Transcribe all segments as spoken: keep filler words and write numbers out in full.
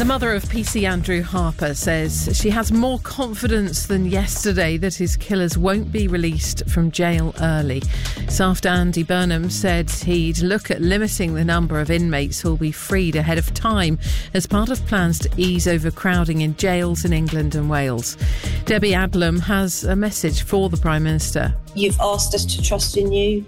The mother of P C Andrew Harper says she has more confidence than yesterday that his killers won't be released from jail early. S A F T Andy Burnham said he'd look at limiting the number of inmates who'll be freed ahead of time as part of plans to ease overcrowding in jails in England and Wales. Debbie Adlam has a message for the Prime Minister. You've asked us to trust in you.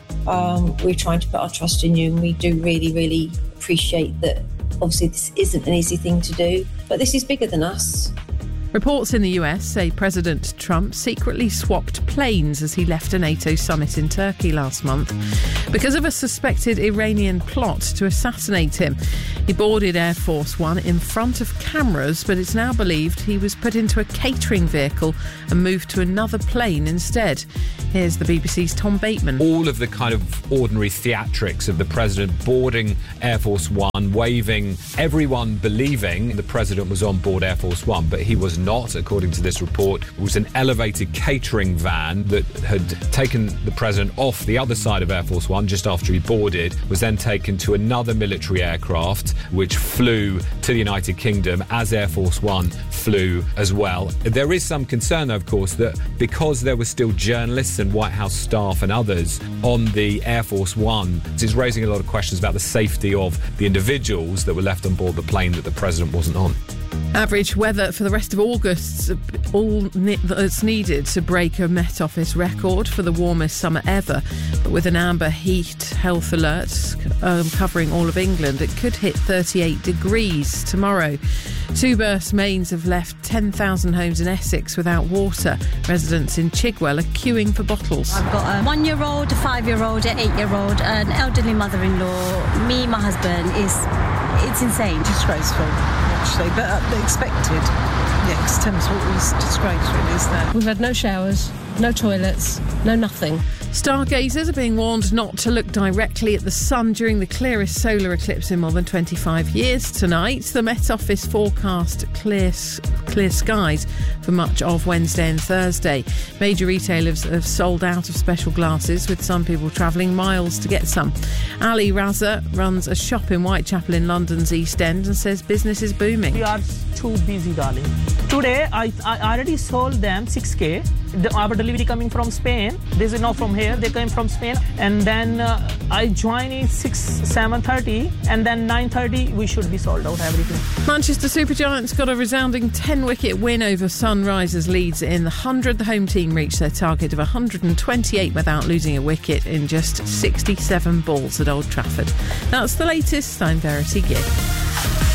Um, we're trying to put our trust in you, and we do really, really appreciate that. Obviously, this isn't an easy thing to do, but this is bigger than us. Reports in the U S say President Trump secretly swapped planes as he left a NATO summit in Turkey last month because of a suspected Iranian plot to assassinate him. He boarded Air Force One in front of cameras, but it's now believed he was put into a catering vehicle and moved to another plane instead. Here's the B B C's Tom Bateman. All of the kind of ordinary theatrics of the president boarding Air Force One, waving, everyone believing the president was on board Air Force One, but he was not, according to this report. It was an elevated catering van that had taken the president off the other side of Air Force One just after he boarded, was then taken to another military aircraft which flew to the United Kingdom as Air Force One flew as well. There is some concern, of course, that because there were still journalists and White House staff and others on the Air Force One, it's raising a lot of questions about the safety of the individuals that were left on board the plane that the president wasn't on. Average weather for the rest of August, all that's needed to break a Met Office record for the warmest summer ever. But with an amber heat health alert um, covering all of England, it could hit thirty-eight degrees tomorrow. Two burst mains have left ten thousand homes in Essex without water. Residents in Chigwell are queuing for bottles. I've got a one-year-old, a five-year-old, an eight-year-old, an elderly mother-in-law. Me, my husband, is it's insane. Disgraceful, actually, but uh, expected. Yeah, because Thames Water is disgrace, really, isn't it? We've had no showers, no toilets, no nothing. Stargazers are being warned not to look directly at the sun during the clearest solar eclipse in more than twenty-five years tonight. The Met Office forecast clear, clear skies for much of Wednesday and Thursday. Major retailers have sold out of special glasses, with some people travelling miles to get some. Ali Raza runs a shop in Whitechapel in London's East End and says business is booming. We are too busy, darling. Today, I, I already sold them six K. The, our delivery coming from Spain. This is not from here. They came from Spain. And then uh, I join in six, seven thirty. And then nine thirty, we should be sold out everything. Manchester Supergiants got a resounding ten-wicket win over Sunrisers Leeds in the one hundred. The home team reached their target of one hundred twenty-eight without losing a wicket in just sixty-seven balls at Old Trafford. That's the latest. I'm Verity Gibb.